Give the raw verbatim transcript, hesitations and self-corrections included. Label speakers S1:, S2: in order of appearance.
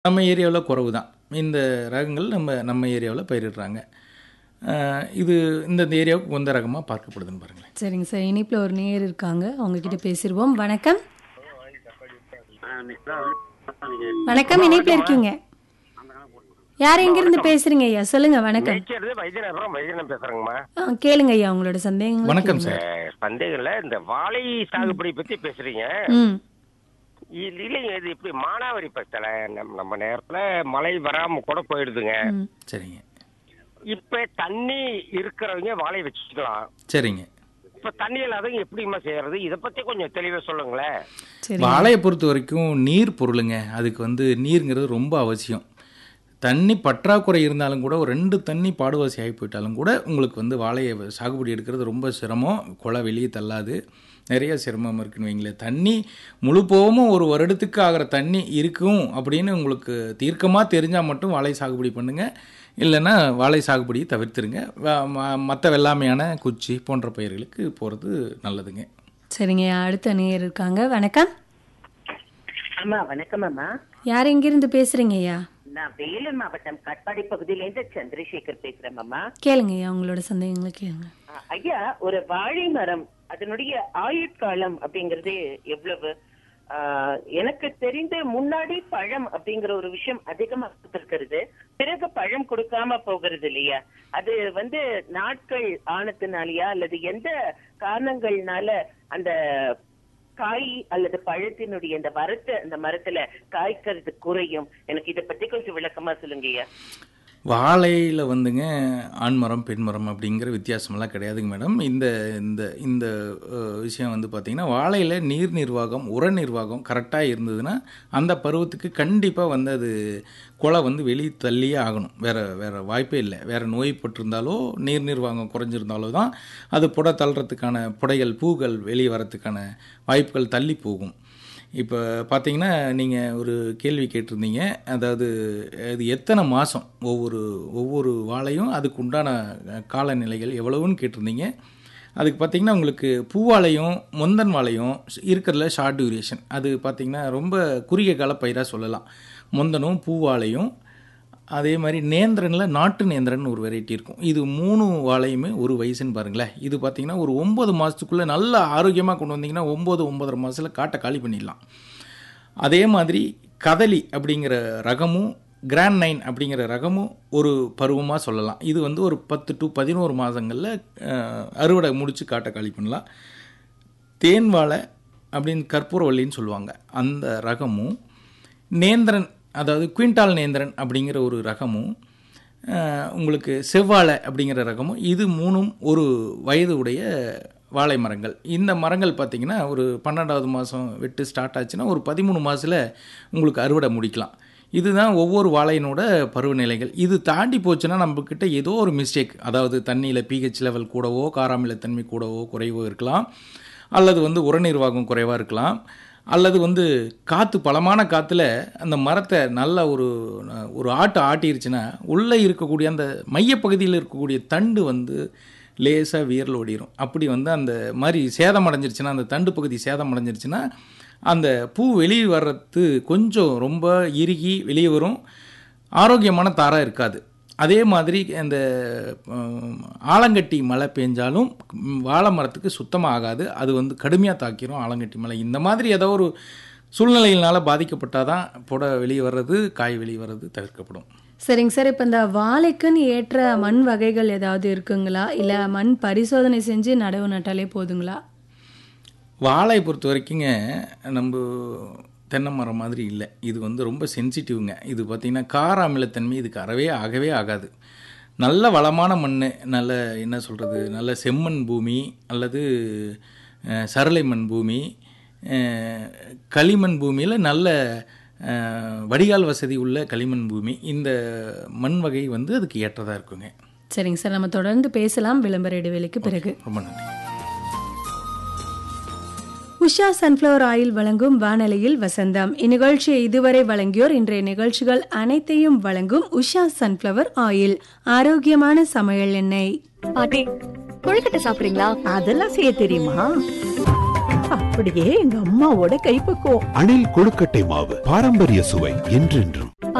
S1: நம்ம ஏரியாவுல குறைவு தான். இந்த ரகங்கள் நம்ம நம்ம ஏரியாவுல பயிரிடுறாங்க. அ இது இந்தந்த ஏரியாவுக்கு உகந்த ரகமா பார்க்கப்படுதுன்னு பாருங்களேன்.
S2: சரிங்க சார். இணைப்பில ஒரு நேயர் இருக்காங்க. அவங்க கிட்ட பேசிருவோம். வணக்கம். வணக்கம். இணைப்பில இருக்கீங்க. யார் எங்கிருந்து பேசுறீங்க ஐயா? சொல்லுங்க. வணக்கம்.
S3: மேய்ச்சறது வைத்தியநாதபுரம் வைத்தியநாதன் பேசுறேங்கம்மா.
S2: ஆ, கேளுங்க ஐயா உங்களோட சந்தேகங்களை
S1: வணக்கம்
S2: கேளுங்க.
S1: சார்.
S3: அஹ், சந்தேகம்ல இந்த வாழை சாகுபடி பத்தி பேசுறீங்க.
S2: ம்.
S3: இது இல்லைங்க, இது இப்படி மானாவாரி பத்தல நம்ம நம்ம நேரத்துல மழை வராம கூட போயிடுதுங்க.
S2: ம்.
S1: சரிங்க.
S3: இப்ப தண்ணி இருக்கிறவங்க வாழை வச்சுக்கலாம்.
S1: சரிங்க.
S3: இப்ப தண்ணி இல்லாதவங்க எப்படிமா செய்யறது? இத பத்தி கொஞ்சம் தெளிவா சொல்லுங்களேன்.
S2: சரி.
S1: வாழையை பொறுத்த வரைக்கும் நீர் பொருளுங்க. அதுக்கு வந்து நீருங்கிறது ரொம்ப அவசியம். தண்ணி பற்றாக்குறை இருந்தாலும் கூட ஒரு ரெண்டு தண்ணி பாடுவாசி ஆகி போயிட்டாலும் கூட உங்களுக்கு வந்து வாழையை சாகுபடி எடுக்கிறது ரொம்ப சிரமம். குலை வெளியே தள்ளாது. நிறைய சிரமம் இருக்குன்னு வைங்களேன். தண்ணி முழு போகமும் ஒரு வருடத்துக்கு ஆகிற தண்ணி இருக்கும் அப்படின்னு உங்களுக்கு தீர்க்கமாக தெரிஞ்சால் மட்டும் வாழை சாகுபடி பண்ணுங்கள். இல்லைன்னா வாழை சாகுபடியை தவிர்த்துருங்க. மற்ற வெள்ளாமையான குச்சி போன்ற பயிர்களுக்கு போகிறது நல்லதுங்க.
S2: சரிங்க ஐயா. அடுத்த நேயர் இருக்காங்க. வணக்கம்.
S4: அம்மா வணக்கம் அம்மா.
S2: யார் எங்கிருந்து பேசுறீங்க ஐயா?
S4: நான் வேலூர் மாவட்டம் கட்பாடி பகுதியிலேருந்து சந்திரசேகர் பேசுறேன் அம்மா.
S2: கேளுங்க ஐயா உங்களோட சந்தேகங்களை கேளுங்க.
S4: அஹ், ஐயா, ஒரு வாழை மரம் அதனுடைய ஆயுட்காலம் அப்படிங்கறது எவ்வளவு? ஆஹ், எனக்கு தெரிந்து முன்னாடி பழம் அப்படிங்கிற ஒரு விஷயம் அதிகமா இருக்கிறது, பிறகு பழம் கொடுக்காம போகிறது இல்லையா? அது வந்து நாட்கள் ஆனதுனாலயா அல்லது எந்த காரணங்கள்னால அந்த காய் அல்லது பழத்தினுடைய இந்த வரத்தை அந்த மரத்துல காய்க்கிறது குறையும்? எனக்கு இதை பத்தி கொஞ்சம் விளக்கமா சொல்லுங்கய்யா.
S1: வாழையில் வந்துங்க ஆண் மரம் பெண் மரம் அப்படிங்கிற வித்தியாசமெல்லாம் கிடையாதுங்க மேடம். இந்த இந்த இந்த அஹ், விஷயம் வந்து பார்த்திங்கன்னா வாழையில் நீர் நிர்வாகம் உர நிர்வாகம் கரெக்டாக இருந்ததுன்னா அந்த பருவத்துக்கு கண்டிப்பாக வந்து அது குலை வந்து வெளியே தள்ளியே ஆகணும். வேறு வேறு வாய்ப்பே இல்லை. வேறு நோய் பட்டிருந்தாலோ நீர் நிர்வாகம் குறைஞ்சிருந்தாலோ தான் அது புடை தள்ளுறதுக்கான புடைகள் பூக்கள் வெளியே வரத்துக்கான வாய்ப்புகள் தள்ளி போகும். இப்போ பார்த்தீங்கன்னா நீங்கள் ஒரு கேள்வி கேட்டிருந்தீங்க. அதாவது அது எத்தனை மாதம் ஒவ்வொரு ஒவ்வொரு வாழையும் அதுக்கு உண்டான காலநிலைகள் எவ்வளவுன்னு கேட்டிருந்தீங்க. அதுக்கு பார்த்தீங்கன்னா உங்களுக்கு பூவாழையும் முந்தன் வாழையும் இருக்கிறதுல ஷார்ட் டியூரேஷன். அது பார்த்தீங்கன்னா ரொம்ப குறுகிய கால பயிராக சொல்லலாம். முந்தனும் பூவாழையும் அதே மாதிரி நேந்திரனில் நாட்டு நேந்திரன் ஒரு வெரைட்டி இருக்கும். இது மூணு வாழையுமே ஒரு வயசுன்னு பாருங்களேன். இது பார்த்திங்கன்னா ஒரு ஒம்பது மாதத்துக்குள்ளே நல்ல ஆரோக்கியமாக கொண்டு வந்தீங்கன்னா ஒம்பது ஒம்பதரை மாதத்தில் காட்டை காலி பண்ணிடலாம். அதே மாதிரி கதலி அப்படிங்கிற ரகமும் கிராண்ட் நைன் அப்படிங்கிற ரகமும் ஒரு பருவமாக சொல்லலாம். இது வந்து ஒரு பத்து டு பதினோரு மாதங்களில் அறுவடை முடித்து காட்டை காலி பண்ணலாம். தேன் வாழை அப்படின்னு கற்பூரவல்லின்னு சொல்லுவாங்க. அந்த ரகமும் நேந்திரன் அதாவது குவிண்டால் நேந்திரன் அப்படிங்கிற ஒரு ரகமும் உங்களுக்கு செவ்வாழை அப்படிங்கிற ரகமும் இது மூணும் ஒரு வயது உடைய வாழை மரங்கள். இந்த மரங்கள் பார்த்திங்கன்னா ஒரு பன்னெண்டாவது மாதம் வெட்டு ஸ்டார்ட் ஆச்சுன்னா ஒரு பதிமூணு மாதத்தில் உங்களுக்கு அறுவடை முடிக்கலாம். இதுதான் ஒவ்வொரு வாழையினோட பருவநிலைகள். இது தாண்டி போச்சுன்னா நம்மக்கிட்ட ஏதோ ஒரு மிஸ்டேக், அதாவது தண்ணியில் பிஹெச் லெவல் கூடவோ காராமிலத்தன்மை கூடவோ குறைவோ இருக்கலாம், அல்லது வந்து உர நிர்வாகம் குறைவாக இருக்கலாம், அல்லது வந்து காற்று பலமான காற்றுல அந்த மரத்தை நல்ல ஒரு ஒரு ஆட்டு ஆட்டிருச்சுன்னா உள்ளே இருக்கக்கூடிய அந்த மையப்பகுதியில் இருக்கக்கூடிய தண்டு வந்து லேசாக வியரில் ஓடிடும். அப்படி வந்து அந்த மாதிரி சேதம் அடைஞ்சிருச்சுன்னா அந்த தண்டு பகுதி சேதம் அடைஞ்சிருச்சுன்னா அந்த பூ வெளியே வர்றது கொஞ்சம் ரொம்ப இறுகி வெளியே வரும். ஆரோக்கியமான தாராக இருக்காது. அதே மாதிரி அந்த ஆலங்கட்டி மழை பெஞ்சாலும் வாழை மரத்துக்கு சுத்தமாக ஆகாது. அது வந்து கடுமையாக தாக்கிரும் ஆலங்கட்டி மழை. இந்த மாதிரி ஏதோ ஒரு சூழ்நிலையினால் பாதிக்கப்பட்டால் தான் புடை வெளியே வர்றது காய் வெளியே வர்றது தவிர்க்கப்படும்.
S2: சரிங்க சார். இப்போ இந்த வாழைக்குன்னு ஏற்ற மண் வகைகள் ஏதாவது இருக்குங்களா? இல்லை மண் பரிசோதனை செஞ்சு நடவு நட்டாலே போதுங்களா?
S1: வாழை பொறுத்த வரைக்குங்க நம்ம தென்னை மரம் மாதிரி இல்லை. இது வந்து ரொம்ப சென்சிட்டிவ்ங்க. இது பார்த்திங்கன்னா கார அமிலத்தன்மை இதுக்கு அறவே ஆகவே ஆகாது. நல்ல வளமான மண், நல்ல என்ன சொல்கிறது, நல்ல செம்மண் பூமி அல்லது சரளை மண் பூமி, களிமண் பூமியில் நல்ல வடிகால் வசதி உள்ள களிமண் பூமி, இந்த மண் வகை வந்து அதுக்கு ஏற்றதாக இருக்குங்க.
S2: சரிங்க சார். நம்ம தொடர்ந்து பேசலாம் விளம்பர இடைவேளைக்கு பிறகு.
S1: ரொம்ப நன்றி.
S2: உஷா சன்ஃப்ளவர் ஆயில் வழங்கும் வானொலியில் வசந்தம். இந்நிகழ்ச்சியை இதுவரை வழங்கியோர் இன்றைய நிகழ்ச்சிகள் அனைத்தையும் வழங்கும் உஷா சன்ஃப்ளவர் ஆயில், ஆரோக்கியமான சமையல் எண்ணெய்.
S5: பாட்டி, கொழுக்கட்டை சாப்பிடுறீங்களா?
S6: அதெல்லாம் செய்ய தெரியுமா? அப்படியே எங்க அம்மாவோட கைப்பக்குவம்.
S7: அணில் கொழுக்கட்டை மாவு, பாரம்பரிய சுவை என்றென்றும்.